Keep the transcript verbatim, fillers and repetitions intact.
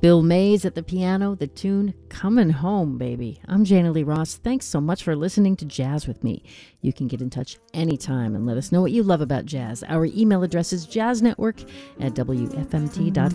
Bill Mays at the piano, the tune Coming Home, Baby. I'm Jana Lee Ross. Thanks so much for listening to Jazz with me. You can get in touch anytime and let us know what you love about jazz. Our email address is jazznetwork at W F M T dot com.